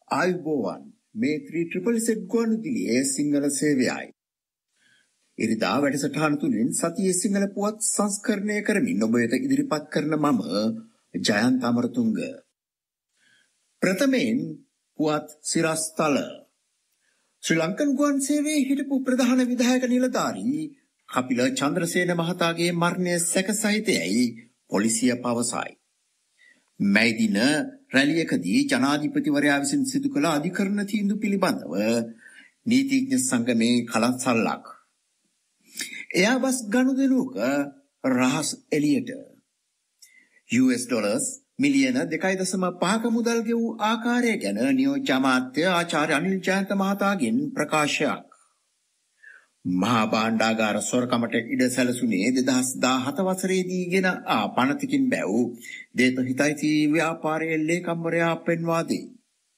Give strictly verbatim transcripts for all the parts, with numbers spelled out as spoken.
ආයුබෝවන් මේ three triple set ගුවන්විදුලියේ Sinhala සේවයයි. ඉරිදා වැඩසටහන තුලින් සතියේ සිංහල පුවත් සංස්කරණය කරමින් ඔබ වෙත ඉදිරිපත් කරන මම ජයන්ත අමරතුංග. ප්‍රථමයෙන් පුවත් සිරස්තල. ශ්‍රී ලංකන් ගුවන් සේවයේ හිටපු ප්‍රධාන විධායක නිලධාරී කපිල චන්ද්‍රසේන මහතාගේ මරණය සැක සහිතයයි පොලිසිය පවසයි. මේ දින රැලියකදී ජනාධිපතිවරයා විසින් සිදු කළ අධිකරණ තීන්දුව පිළිබඳව නීතිඥ සංගමේ කලන්සල්ලක්. එයාබස් ගනුදෙනුවක රහස් එළියට යූ එස් ඩොලර්ස් මිලියන දෙකයි දශම පහක මුදල් ගෙවූ ආකාරය ගැන නියෝජ්‍ය අමාත්‍ය ආචාර්ය අනිල් ජයන්ත මහතාගෙන් ප්‍රකාශයක්. මහා භාණ්ඩාගාර සොරකමට ඉඩ සැලසුනේ දෙදහස් දාහත වසරේදී ගෙන ආ පනතකින් බැව් දේත හිතයිති ව්‍යාපාරයේ ලේකම්වරයා පෙන්වා දෙයි.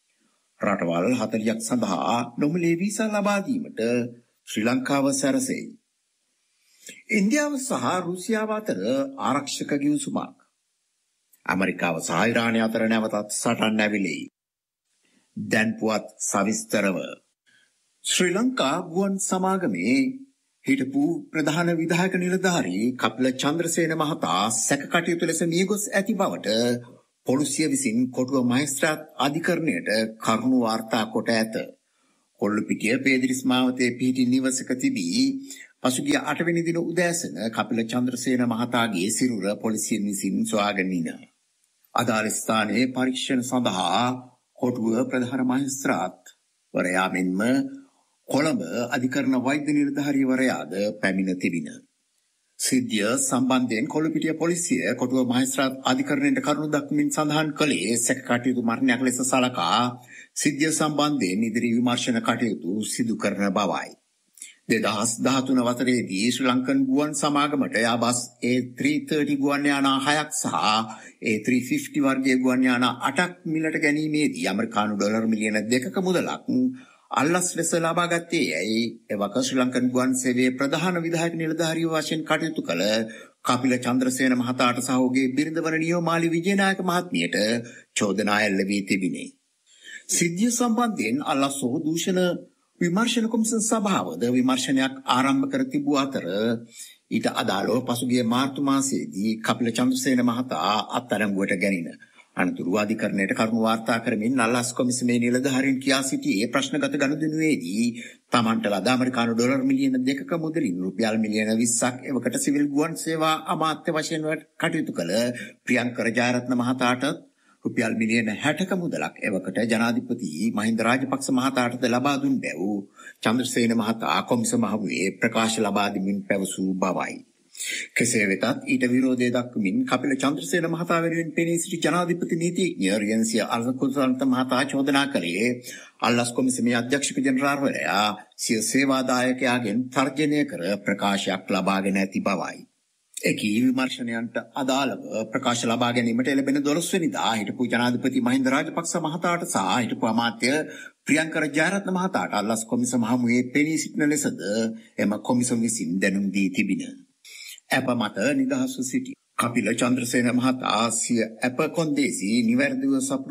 රටවල් හතළියක් සඳහා නොමිලේ වීසා ලබා දීමට ශ්‍රී ලංකාව සැරසෙයි. ඉන්දියාව සහ රුසියාව අතර ආරක්ෂක ගිවිසුමක්. ඇමරිකාව සහ ඉරානය අතර නැවතත් සටන් ඇවිලෙයි. දැන් පුවත් සවිස්තරව. ශ්‍රී ලංකා ගුවන් සමාගමේ හිටපු ප්‍රධාන විධායක නිලධාරී කපිල චන්ද්‍රසේන මහතා සැක කටයුතු ලෙස මියගොස් ඇති බවට පොලිසිය විසින් කොටුව මහේස්ත්‍රාත් අධිකරණයට කරුණු වාර්තා කොට ඇත. කොල්ලුපිටිය පේදිරිස් මාවතේ පිහිටි නිවසක තිබී පසුගිය අටවෙනි දින උදෑසන කපිල චන්ද්‍රසේන මහතාගේ සිරුර පොලිසිය විසින් සොයාගනින. අදාළ ස්ථානයේ පරීක්ෂණ සඳහා කොටුව ප්‍රධාන මහේස්ත්‍රාත් වරයා මෙන්ම කොළඹ අධිකරණ වෛද්‍ය නිලධාරීවරයාද පැමිණ තිබින. සිද්ධිය සම්බන්ධයෙන් කොළඹිටිය පොලිසිය කොටුව මහේස්ත්‍රාත් අධිකරණයට කරුණු දක්වමින් සඳහන් කළේ සැක කටයුතු මරණයක් ලෙස සලකා සිද්ධිය සම්බන්ධයෙන් ඉදිරි විමර්ශන කටයුතු සිදු කරන බවයි. දෙදහස් දහතුන වසරේදී ශ්‍රී ලංකන් ගුවන් සමාගමට යාබස් ඒ ත්‍රී තර්ටි ගුවන් යානා හයක් සහ ඒ ත්‍රී ෆිෆ්ටි වර්ගයේ ගුවන් යානා අටක් මිලට ගැනීමේදී ඇමරිකානු ඩොලර් මිලියන දෙකක මුදලක් අල්ලස් ලෙස ලබා ගත්තේ යයි එවක ශ්‍රී ලංකන් ගුවන් සේවයේ ප්‍රධාන විධායක නිලධාරියෝ වශයෙන් කටයුතු කළ කපිල චන්ද්‍රසේන මහතාට සහ ඔහුගේ බිරිඳ වන නියෝමාලි විජේනායක මහත්මියට චෝදනා එල්ල වී තිබිනේ. සිද්ධිය සම්බන්ධයෙන් අල්ලස් සහ දූෂණ විමර්ශන කොමිසම් සභාවද විමර්ශනයක් ආරම්භ කර තිබූ අතර ඊට අදාළව පසුගිය මාර්තු මාසයේදී කපිල චන්ද්‍රසේන මහතා අත්අඩංගුවට ගැනින අනතුරු අධිකරණයට කරුණු වාර්තා කරමින් අල්ලස් කොමිසමේ නිලධාරීන් කියා සිටියේ ප්‍රශ්නගත ගනුදෙනුවේදී තමන්ට ලද ඇමරිකානු ඩොලර් මිලියන දෙකක මුදලින් රුපියල් මිලියන විස්සක් එවකට සිවිල් ගුවන් සේවා අමාත්‍ය වශයෙන් කටයුතු කළ ප්‍රියංකර ජයරත්න මහතාට රුපියල් මිලියන හැටක මුදලක් එවකට ජනාධිපති මහින්ද රාජපක්ෂ මහතාටද ලබා දුන් බැව් චන්ද්‍රසේන මහතා කොමිසම හමුවේ ප්‍රකාශ ලබා දෙමින් පැවසූ බවයි. කෙසේ වෙතත් ඊට විරෝධය දක්වමින් කපිල චන්ද්‍රසේන මහතා වෙනුවෙන් පෙනී සිටි ජනාධිපති නීතිඥ රියන්සිය අල්කුසන්ත මහතා චෝදනා කළේ අල්ලස් කොමිසමේ අධ්‍යක්ෂක ජනරාල්වරයා සිය සේවාදායකයාගෙන් තර්ජනය කර ප්‍රකාශයක් ලබාගෙන ඇති බවයි. එකී විමර්ශනයන්ට අදාළව ප්‍රකාශ ලබා ගැනීමට එළඹෙන දොළොස් වෙනිදා හිටපු ජනාධිපති මහින්ද රාජපක්ෂ මහතාට සහ හිටපු අමාත්‍ය ප්‍රියංකර ජයරත්න මහතාට අල්ලස් කොමිසම හමුවේ පෙනී සිටින ලෙසද එම කොමිසම විසින් දැනුම් දී තිබින. අප මත නිදහස්ව සිටි කපිල චන්ද්‍රසේන මහතා සිය අප කොන්දේසි නිවැරදිව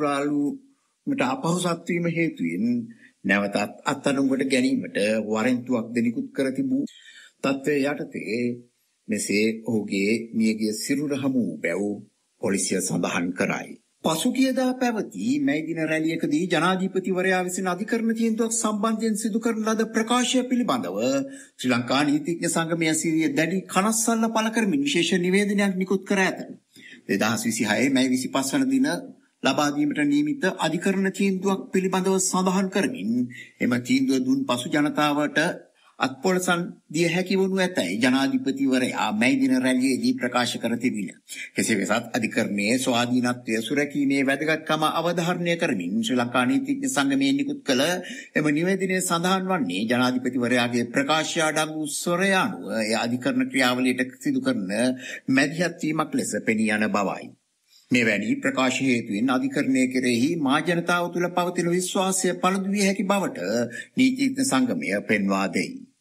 සපුරාලුමට අපහසුතාව වීම හේතුවෙන් නැවතත් අත්අඩංගුවට ගැනීමට වරෙන්තුවක් දෙනිකුත් කර තිබූ තත්ත්වයේ යටතේ මෙසේ ඔහුගේ මියගිය සිරුර හමු බැව් පොලිසිය සඳහන් කරයි. පසුගියදා පැවති මේ දින රැලියකදී ජනාධිපතිවරයා විසින් අධිකරණ තීන්දුවක් සම්බන්ධයෙන් සිදු කරන ලද ප්‍රකාශය පිළිබඳව ශ්‍රී ලංකා නීතිඥ සංගමය සිරිය දැඩි කනස්සල්ල පළ කරමින් විශේෂ නිවේදනයක් නිකුත් කර ඇත. දෙදහස් විසිහය මැයි විසිපස් වන දින ලබා දීමට නියමිත අධිකරණ තීන්දුවක් පිළිබඳව සඳහන් කරමින් එම තීන්දුව දුන් පසු ජනතාවට අත්පොලසන් දිය හැකි වනු ඇතැයි ජනාධිපතිවරයා මේ දින රැළියේදී ප්‍රකාශ කර තිබින. කෙසේ වෙතත් අධිකරණයේ ස්වාධීනත්වය සුරැකීමේ වැදගත්කම අවධාරණය කරමින් ශ්‍රී ලංකා නීතිඥ සංගමයෙන් නිකුත් කළ එම නිවේදනයේ සඳහන් වන්නේ ජනාධිපතිවරයාගේ ප්‍රකාශය අඩංගු ස්වරය අනුව එය අධිකරණ ක්‍රියාවලියට සිදු කරන මැදිහත් වීමක් ලෙස පෙනී යන බවයි. මෙවැනි ප්‍රකාශ හේතුවෙන් අධිකරණය කෙරෙහි මා ජනතාව තුළ පවතින විශ්වාසය පළුදු විය හැකි බවට නීතිඥ සංගමය පෙන්වා දෙයි.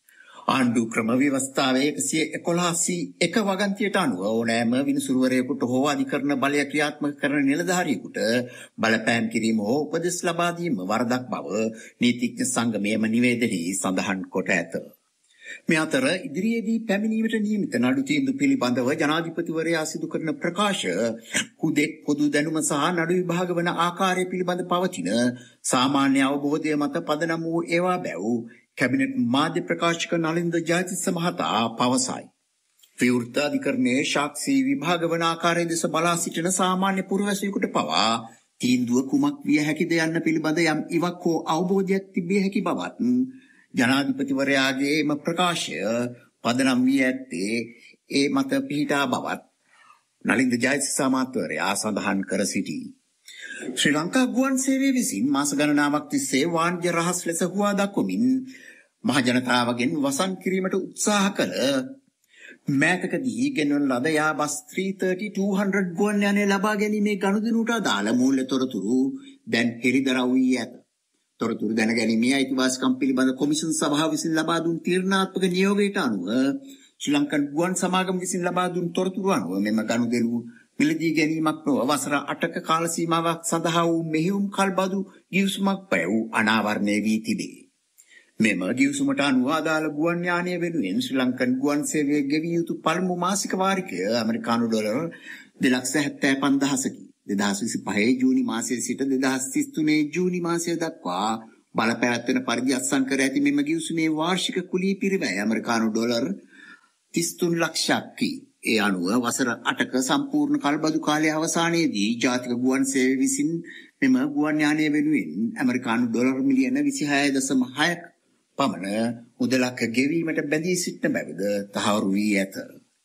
ආණ්ඩු ක්‍රම ව්‍යවස්ථාවේ එකසිය එකොළහ එක වගන්තියට අනුව ඕනෑම විනිසුරුවරයෙකුට හෝ අධිකරණ බලය ක්‍රියාත්මක කරන නිලධාරියෙකුට බලපෑම් කිරීම හෝ උපදෙස් ලබා දීම වරදක් බව නීතිඥ සංගමයේම නිවේදනයේ සඳහන් කොට ඇත. මේ අතර ඉදිරියේදී පැමිණීමට නියමිත නඩු තීන්දුව පිළිබඳව ජනාධිපතිවරයා සිදු කරන ප්‍රකාශ හුදෙක් පොදු දැනුම සහ නඩු විභාග වන ආකාරය පිළිබඳ පවතින සාමාන්‍ය අවබෝධය මත පදනම් වූ ඒවා බැව් කැබිනට් මාධ්‍ය ප්‍රකාශක නලින්ද ජයතිස්ස මහතා පවසයි. විවෘත අධිකරණයේ සාක්ෂි විභාග වන ආකාරය දෙස බලා සිටින සාමාන්‍ය පුරවැසියෙකුට පවා තීන්දුව කුමක් විය හැකිද යන්න පිළිබඳ යම් ඉවක් හෝ අවබෝධයක් තිබිය හැකි බවත් ජනාධිපතිවරයාගේ එම ප්‍රකාශය පදනම් වී ඇත්තේ ඒ මත පිහිටා බවත් නලින්ද ජයතිස්ස මහත්වරයා සඳහන් කර සිටී. ශ්‍රී ලංකා ගුවන් සේවය විසින් මාස ගණනාවක් තිස්සේ වාණිජ්‍ය රහස් ලෙස හුවා දක්වමින් මහ ජනතාවගෙන් වසන් කිරීමට උත්සාහ කළ මෑතකදී ගෙන්වන ලද යාබස් three thirty two hundred ගුවන් යානය ලබා ගැනීමේ ගනුදෙනුට අදාළ මූල්‍ය තොරතුරු දැන් හෙළිදරව් වී ඇත. තොරතුරු දැනගැනීමේ අයිතිවාසිකම් පිළිබඳ කොමිෂන් සභාව විසින් ලබා දුන් තීරණාත්මක නියෝගයට අනුව ශ්‍රී ලංකන් ගුවන් සමාගම විසින් ලබා දුන් තොරතුරු අනුව මෙම ගනුදෙනු මිලදී ගැනීමක් නොව වසර අටක කාල සීමාවක් සඳහා වූ මෙහෙයුම් කල්බදු ගිවිසුමක් පැව් අනාවරණය වී තිබේ. මෙම ගිවිසුමට අනුව අදාළ ගුවන් යානය වෙනුවෙන් ශ්‍රී ලංකන් ගුවන් සේවයේ ගෙවිය යුතු පළමු මාසික වාරිකය ඇමරිකානු ඩොලර් දෙලක්ෂ හැත්තෑ පන්දහසකි. දෙදහස් විසිපහ ජූනි මාසයේ සිට දෙදහස් තිස් තුනේ ජූනි මාසය දක්වා බලපෑත්වෙන පරිදි අත්සන් කර ඇති මෙම ගිවිසුමේ වාර්ෂික කුලී පිරිවැය ඇමරිකානු ඩොලර් තිස් තුන් ලක්ෂයක්කි. ඒ අනුව වසර අටක සම්පූර්ණ කල්බදු කාලයේ අවසානයේදී ජාතික ගුවන් සේවය විසින් මෙම ගුවන් යානය වෙනුවෙන් ඇමරිකානු ඩොලර් මිලියන විසිහය දශම හයක් පමණ මුදලක් ගෙවීමට බැඳී සිටින බැවිද තහවුරු වී ඇත.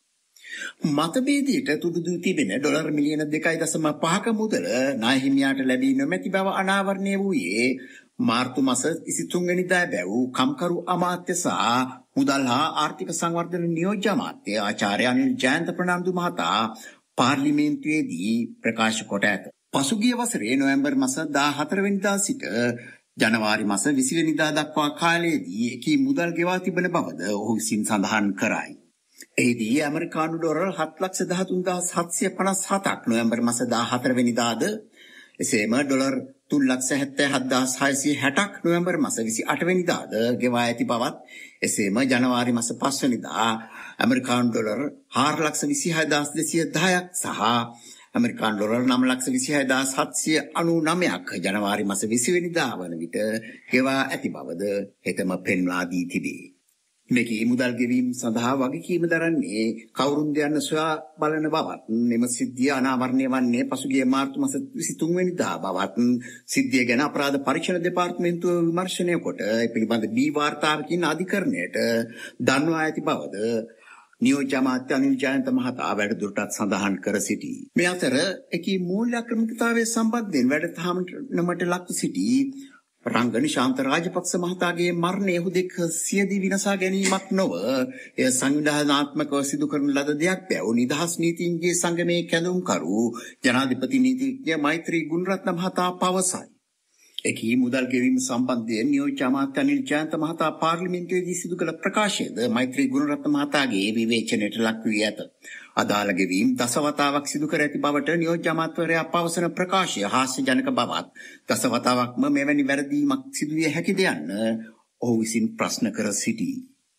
මතභේදයට තුඩු තිබෙන ඩොලර් මිලියන දෙකයි දශම පහක මුදල ණය හිමියාට ලැබී නොමැති බව අනාවරණය වූයේ මාර්තු මාස විසිතුන් වෙනිදා බැව් කම්කරු අමාත්‍ය සහ මුදල් හා ආර්ථික සංවර්ධන නියෝජ්‍ය අමාත්‍ය ආචාර්ය අනිල් ජයන්ත ප්‍රනාන්දු මහතා පාර්ලිමේන්තුවේදී ප්‍රකාශ කොට ඇත. පසුගිය වසරේ නොවැම්බර් මාස දාහතර වෙනිදා සිට ජනවාරි මාස විසි වෙනිදා දක්වා කාලයේදී එකී මුදල් ගෙවා තිබෙන බවද ඔහු විසින් සඳහන් කරයි. එහිදී ඇමරිකානු ඩොලර් හත් ලක්ෂ දහතුන් දහස් හත්සිය පනස් හතක් නොවැම්බර් මාස දාහතර වෙනිදාද එසේම ඩොලර් තුන් ලක්ෂ හැත්තෑ හත් දහස් හයසිය හැටක් නොවැම්බර් මාස විසි අට වෙනිදාද ගෙවා ඇති බවත් එසේම ජනවාරි මාස පහ වෙනිදා ඇමරිකානු ඩොලර් හාර ලක්ෂ විසිහය දහස් දෙසිය දහයක් සහ ඇමරිකානු ඩොලර් නව ලක්ෂ විසිහය දහස් හත්සිය අනූනවයක් ජනවාරි මාස විසි වෙනිදා වන විට ගෙවා ඇති බවද හෙතම පෙන්වා දී තිබේ. මේකී මුදල් ගෙවීම සඳහා වගකීම දරන්නේ කවුරුන්ද යන්න සොයා බලන බවත් මෙම සිද්ධිය අනාවරණය වන්නේ පසුගිය මාර්තු මාස විසිතුන් වෙනිදා බවත් සිද්ධිය ගැන අපරාධ පරීක්ෂණ දෙපාර්තමේන්තුව විමර්ශනය කොට ඒ පිළිබඳ බී වාර්තාවකින් අධිකරණයට දන්වා ඇති බවද නියෝජ්‍ය අමාත්‍ය අනිල් ජයන්ත මහතා වැඩිදුරටත් සඳහන් කර සිටී. මේ අතර එකී මූල්‍ය අක්‍රමිකතාවයේ සම්බන්ධයෙන් වැඩසටහනකට ලක්ව සිටි රංගන ශාන්ත රාජපක්ෂ මහතාගේ මරණය හුදෙක් සියදී විනාශ ගැනීමක් නොව එය සංවිධානාත්මකව සිදු කරන ලද දෙයක් බැව් නිදහස් නීතිඥගේ සංගමේ කැඳවුම්කරු ජනාධිපති නීතිඥ මෛත්‍රී ගුණරත්න මහතා පවසයි. එකී මුදල් ගෙවීම සම්බන්ධයෙන් නියෝජ්‍ය අමාත්‍ය අනිල් ජයන්ත මහතා පාර්ලිමේන්තුවේදී සිදු කළ ප්‍රකාශයද මෛත්‍රී ගුණරත්න මහතාගේ විවේචනයට ලක් වී ඇත. අදාළ ගෙවීම් දසවතාවක් සිදු කර ඇති බවට නියෝජ්‍ය අමාත්‍යවරයා පවසන ප්‍රකාශය හාස්‍යජනක බවත් දසවතාවක්ම මෙවැනි වැරදීමක් සිදුවිය හැකිද යන්න ඔහු විසින් ප්‍රශ්න කර සිටී.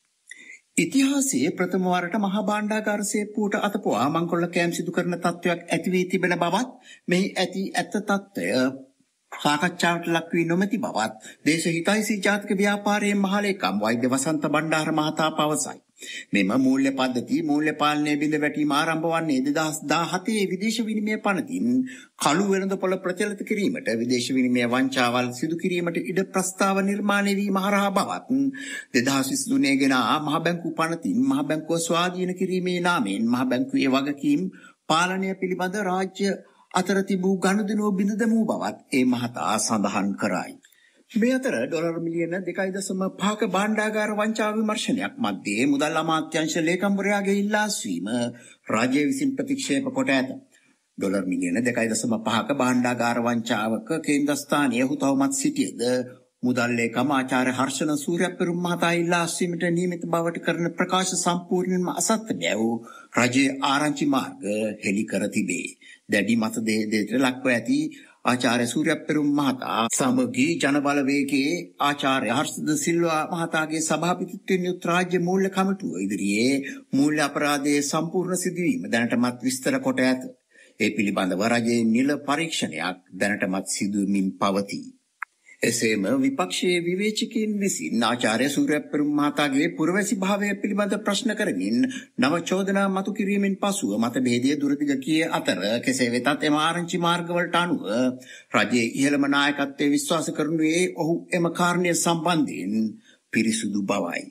ඉතිහාසයේ ප්‍රථම වරට මහා භාණ්ඩාගාර සේප්පුවට අතපොවා මංකොල්ල කෑම් සිදු කරන තත්ත්වයක් ඇති වී තිබෙන බවත් මෙහි ඇති ඇත්ත තත්ත්වය සාකච්ඡාවට ලක් වී නොමැති බවත් දේශ හිතයිසී ජාතික ව්‍යාපාරයේ මහලේකම් වෛද්‍ය වසන්ත බණ්ඩාර මහතා පවසයි. මෙම මූල්‍ය පද්ධති මූල්‍ය පාලනයේ බිඳ වැටීම ආරම්භ වන්නේ දෙදහස් දාහතේ විදේශ විනිමය පනතින් කළු වෙළඳපොළ ප්‍රචලිත කිරීමට විදේශ විනිමය වංචාවල් සිදු කිරීමට ඉඩ ප්‍රස්තාව නිර්මාණය වීම හරහා බවත් දෙදහස් විසිතුනේ ගෙන මහ බැංකු පනතින් මහ බැංකුව ස්වාධීන කිරීමේ නාමයෙන් මහ බැංකුවේ වගකීම් පාලනය පිළිබඳ රාජ්‍ය අතර තිබූ ගනුදෙනුව බිඳ දැමූ බවත් ඒ මහතා සඳහන් කරයි. මේ අතර ඩොලර් මිලියන දෙකයි දශම පහක භාණ්ඩාගාර වංචා විමර්ශනයක් මැද්දේ මුදල් අමාත්‍යාංශ ලේකම්වරයාගේ ඉල්ලාස්වීම රාජ්‍ය විසින් ප්‍රතික්ෂේප කොට ඇත. ඩොලර් මිලියන දෙකයි දශම පහක භාණ්ඩාගාර වංචාවක කේන්ද්‍රස්ථානීය හුතවමත් සිටියද මුදල් ලේකම් ආචාර්ය හර්ෂණ සූර්යපෙරුම් මහතා ඉල්ලා අස්වීමට නියමිත බවට කරන ප්‍රකාශ සම්පූර්ණයෙන්ම අසත්‍ය බැව් රජයේ ආරංචි මාර්ග හෙළි කර තිබේ. දැඩි මතභේදයට ලක්ව ඇති ආචාර්ය සූර්යපෙරුම් මහතා සමගී ජනබලවේගයේ ආචාර්ය හර්ෂද සිල්වා මහතාගේ සභාපතිත්වයෙන් යුත් රාජ්‍ය මූල්‍ය කමිටුව ඉදිරියේ මූල්‍ය අපරාධයේ සම්පූර්ණ සිදුවීම දැනටමත් විස්තර කොට ඇත. ඒ පිළිබඳව රජයේ නිල පරීක්ෂණයක් දැනටමත් සිදුවමින් පවතී. එසේම විපක්ෂයේ විවේචකයන් විසින් ආචාර්ය සූර්යපෙරුම් මහතාගේ පුරවැසි භාවය පිළිබඳ ප්‍රශ්න කරමින් නව චෝදනා මතු කිරීමෙන් පසුව මතභේදය දුරදිග කියේ අතර කෙසේ වෙතත් එම ආරංචි මාර්ගවලට අනුව රජයේ ඉහළම නායකත්වයේ විශ්වාස කරනුයේ ඔහු එම කාරණය සම්බන්ධයෙන් පිරිසුදු බවයි.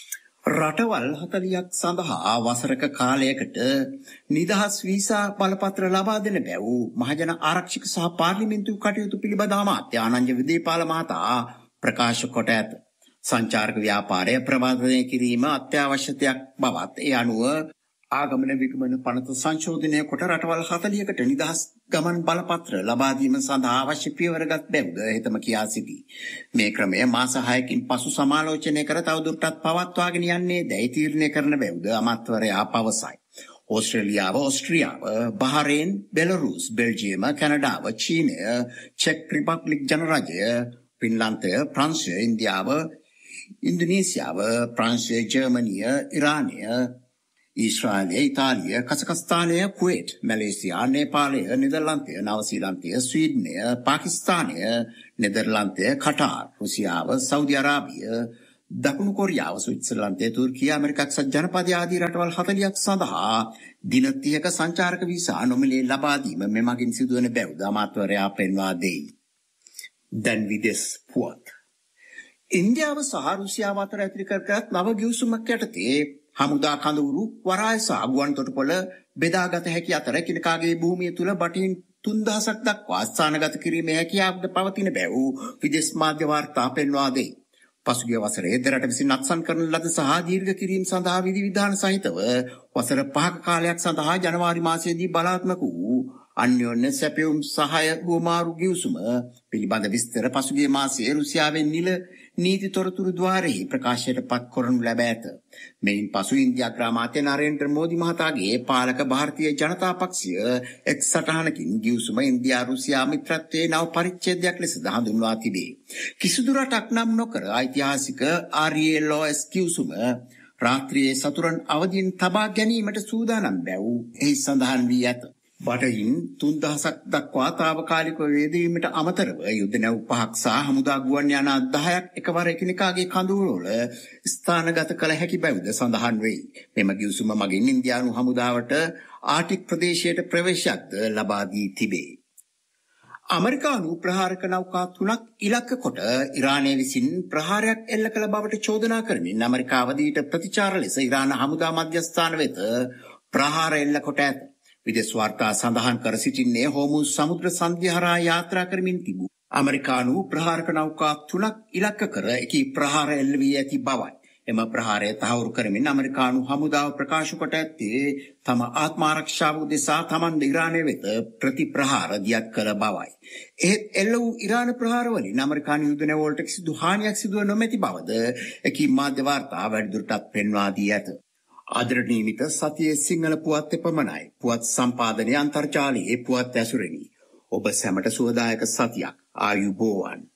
රටවල් හතළියක් සඳහා වසරක කාලයකට නිදහස් වීසා බලපත්‍ර ලබා දෙන බැව් මහජන ආරක්ෂක සහ පාර්ලිමේන්තු කටයුතු පිළිබඳ අමාත්‍ය ආනන්ද විදේපාල මහතා ප්‍රකාශ කොට ඇත. සංචාරක ව්‍යාපාරය ප්‍රවර්ධනය කිරීම අත්‍යවශ්‍යතයක් බවත් ඒ අනුව ආගමන විගමන පනත සංශෝධනය කොට රටවල් හතළියකට නිදහස් ගමන් බලපත්‍ර ලබා දීම සඳහා අවශ්‍ය පියවරගත් බැව්ද හෙතම කියා සිටී. මේ ක්‍රමය මාස හයකින් පසු සමාලෝචනය කර තවදුරටත් පවත්වාගෙන යන්නේ දැයි තීරණය කරන බැව්ද අමාත්‍යවරයා පවසයි. ඕස්ට්‍රේලියාව, ඕස්ට්‍රියාව, බහරේන්, බෙලරුස්, බෙල්ජියම, කැනඩාව, චීනය, චෙක් රිපබ්ලික් ජනරජය, ෆින්ලන්තය, ප්‍රංශය, ඉන්දියාව, ඉන්දුනීසියාව, ප්‍රංශය, ජර්මනිය, ඉරානය, ඊශ්‍රායලය, ඉතාලිය, කසකස්ථානය, කුවේට්, මැලේසියා, නේපාලය, නෙදර්ලන්තය, නවසීලන්තය, ස්වීඩනය, පාකිස්තානය, නෙදර්ලන්තය, කටාර්, රුසියාව, සෞදි අරාබිය, දකුණු කොරියාව, ස්විට්සර්ලන්තය, තුර්කිය, ඇමරිකා එක්සත් ජනපදය ආදී රටවල් හතළියක් සඳහා දින තිහක සංචාරක වීසා නොමිලේ ලබා දීම මෙමගින් සිදුවන බැව්ද අමාත්‍යවරයා පෙන්වා දෙයි. දැන් විදෙස් පුවත්. ඉන්දියාව සහ රුසියාව අතර ඇතිරි කරගත් නව ගිවිසුමක් යටතේ හමුදා කඳවුරු වරාය සහ ගුවන්තොටුපළ බෙදාගත හැකි අතර එකිනෙකාගේ භූමිය තුල බටින් තුන්දහසක් දක්වා ස්ථානගත කිරීමේ හැකියාවද පවතින බැව් විදේශ මාධ්‍ය වාර්තා පෙන්වා දෙයි. පසුගිය වසරේ දෙරට විසින් අත්සන් කරන ලද සහ දීර්ඝ කිරීම සඳහා විධි විධාන සහිතව වසර පහක කාලයක් සඳහා ජනවාරි මාසයේදී බලාත්මක වූ අන්‍යෝන්‍ය සැපයුම් සහාය හුවමාරු ගිවිසුම පිළිබඳ විස්තර පසුගිය මාසයේ රුසියාවෙන් නිල නීති තොරතුරු ద్వාරෙහි ප්‍රකාශයට පත් කරනු ලැබ ඇත. මෙයින් පසු ඉන්දියා අග්‍රාමාත්‍ය නරේන්ද්‍ර මෝදි මහතාගේ පාලක ಭಾರತೀಯ ජනතා පක්ෂය එක් සටහනකින් ගිවිසුම ඉන්දියා රුසියා මිත්‍රත්වයේ නව පරිච්ඡේදයක් ලෙස හඳුන්වා තිබේ. කිසිදු රටක් නම් නොකර ඓතිහාසික ආර් ඒ එල් ඕ එස් ගිවිසුම රාත්‍රියේ සතුරන් අවදියෙන් තබා ගැනීමට සූදානම් බැව් එහි සඳහන් වී ඇත. බටහින් තුන්දහසක් දක්වා తాවකාලිකව වේදීමට අමතරව යුද නැව් පහක් සහ හමුදා ගුවන් යාන දහයක් එකවර එකිනෙකාගේ කඳවුරවල ස්ථානගත කළ හැකි බැවිද සඳහන් වෙයි. මෙම ගිවිසුම මගින් ඉන්දියානු හමුදාවට ආර්ටික් ප්‍රදේශයට ප්‍රවේශයක්ද ලබා දී තිබේ. ඇමරිකානු ප්‍රහාරක නෞකා තුනක් ඉලක්ක කොට ඉරානය විසින් ප්‍රහාරයක් එල්ල කළ බවට චෝදනා කරමින් ඇමරිකාව දීට ප්‍රතිචාර ලෙස ඉරාන හමුදා මධ්‍යස්ථාන වෙත ප්‍රහාර එල්ල කොට ඇත. විදේශ වාර්තා සඳහන් කර සිටින්නේ හෝමුස් සමුද්‍ර සංධිය හරහා යාත්‍රා කරමින් තිබූ ඇමරිකානු ප්‍රහාරක නෞකා තුනක් ඉලක්ක කර එකී ප්‍රහාර එල්ල වී ඇති බවයි. එම ප්‍රහාරය තහවුරු කරමින් ඇමරිකානු හමුදාව ප්‍රකාශ කොට ඇත්තේ තම ආත්ම ආරක්ෂාව උදෙසා තමන් ඉරානය වෙත ප්‍රතිප්‍රහාර දියත් කළ බවයි. එහෙත් එල්ල වූ ඉරාන ප්‍රහාරවලින් ඇමරිකානු යුද නැවවලට කිසිදු හානියක් සිදුව නොමැති බවද එකී මාධ්‍ය වාර්තා වැඩිදුරටත් පෙන්වා දී ඇත. අදට නියමිත සතියේ සිංහල පුවත් එපමණයි. පුවත් සම්පාදනය අන්තර්ජාලයේ පුවත් ඇසුරෙනි. ඔබ සැමට සුවදායක සතියක් ආයුබෝවන්.